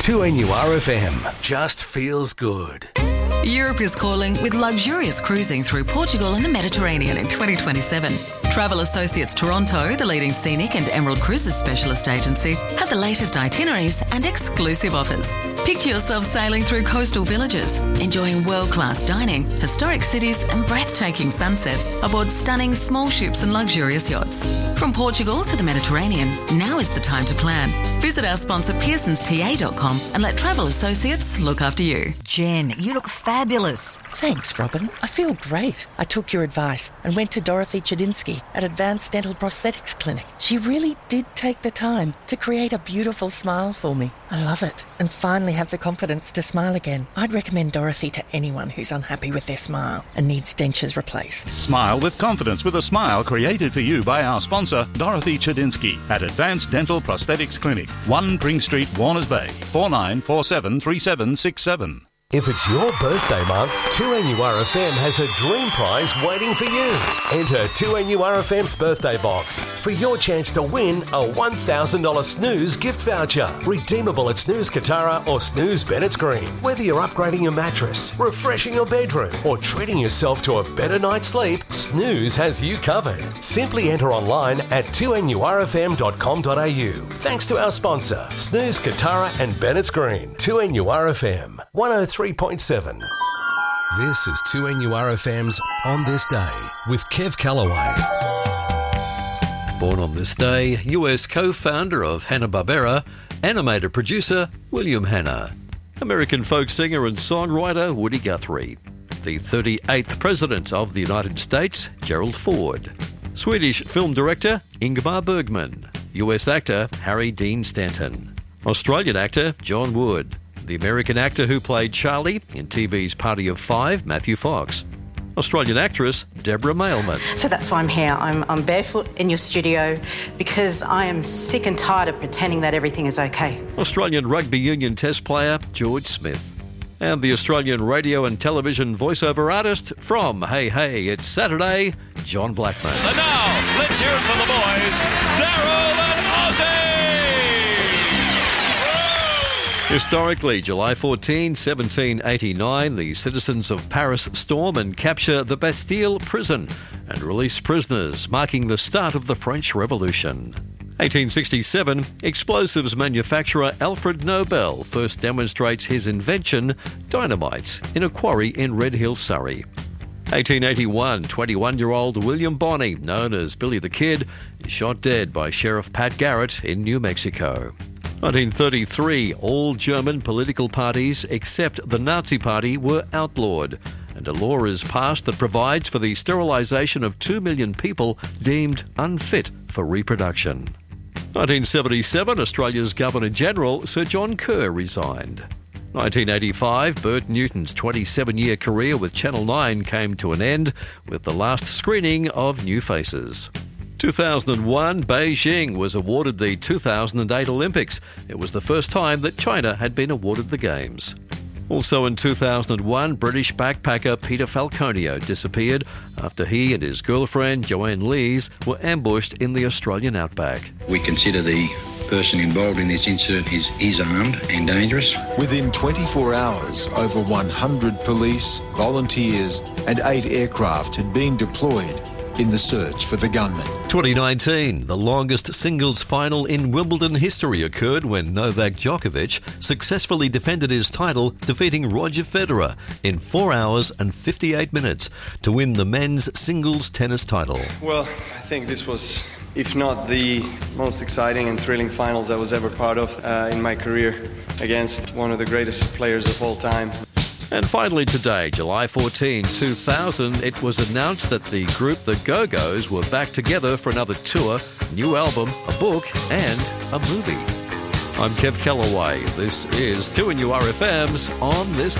2NURFM just feels good. Europe is calling with luxurious cruising through Portugal and the Mediterranean in 2027. Travel Associates Toronto, the leading scenic and Emerald Cruises specialist agency, have the latest itineraries and exclusive offers. Picture yourself sailing through coastal villages, enjoying world-class dining, historic cities and breathtaking sunsets aboard stunning small ships and luxurious yachts. From Portugal to the Mediterranean, now is the time to plan. Visit our sponsor pearsonsta.com and let Travel Associates look after you. Jen, you look fabulous. Thanks, Robin. I feel great. I took your advice and went to Dorothy Chedinsky at Advanced Dental Prosthetics Clinic. She really did take the time to create a beautiful smile for me. I love it and finally have the confidence to smile again. I'd recommend Dorothy to anyone who's unhappy with their smile and needs dentures replaced. Smile with confidence with a smile created for you by our sponsor, Dorothy Chedinsky at Advanced Dental Prosthetics Clinic, 1 Pring Street, Warners Bay, 49473767. If it's your birthday month, 2NURFM has a dream prize waiting for you. Enter 2NURFM's birthday box for your chance to win a $1,000 Snooze gift voucher. Redeemable at Snooze Katara or Snooze Bennett's Green. Whether you're upgrading your mattress, refreshing your bedroom, or treating yourself to a better night's sleep, Snooze has you covered. Simply enter online at 2NURFM.com.au. Thanks to our sponsor, Snooze Katara and Bennett's Green. 2NURFM 103.7. This is 2NURFM's On This Day with Kev Callaway. Born on this day, US co-founder of Hanna-Barbera, animator producer William Hanna. American folk singer and songwriter Woody Guthrie. The 38th President of the United States, Gerald Ford. Swedish film director Ingmar Bergman. US actor Harry Dean Stanton. Australian actor John Wood. The American actor who played Charlie in TV's Party of Five, Matthew Fox. Australian actress Deborah Mailman. So that's why I'm here. I'm barefoot in your studio because I am sick and tired of pretending that everything is okay. Australian rugby union test player George Smith. And the Australian radio and television voiceover artist from Hey Hey, It's Saturday, John Blackman. And now, let's hear it for the boys, Daryl and Ozzy! Historically, July 14, 1789, the citizens of Paris storm and capture the Bastille prison and release prisoners, marking the start of the French Revolution. 1867, explosives manufacturer Alfred Nobel first demonstrates his invention, dynamite, in a quarry in Red Hill, Surrey. 1881, 21-year-old William Bonney, known as Billy the Kid, is shot dead by Sheriff Pat Garrett in New Mexico. 1933, all German political parties except the Nazi Party were outlawed, and a law is passed that provides for the sterilisation of 2 million people deemed unfit for reproduction. 1977, Australia's Governor-General Sir John Kerr resigned. 1985, Bert Newton's 27-year career with Channel 9 came to an end with the last screening of New Faces. 2001, Beijing was awarded the 2008 Olympics. It was the first time that China had been awarded the Games. Also in 2001, British backpacker Peter Falconio disappeared after he and his girlfriend Joanne Lees were ambushed in the Australian outback. We consider the person involved in this incident is armed and dangerous. Within 24 hours, over 100 police, volunteers and 8 aircraft had been deployed in the search for the gunman. 2019, the longest singles final in Wimbledon history occurred when Novak Djokovic successfully defended his title, defeating Roger Federer in 4 hours and 58 minutes to win the men's singles tennis title. Well, I think this was, if not the most exciting and thrilling finals I was ever part of in my career, against one of the greatest players of all time. And finally today, July 14, 2000, it was announced that the group The Go-Go's were back together for another tour, new album, a book, and a movie. I'm Kev Callaway. This is 2NURFM's On This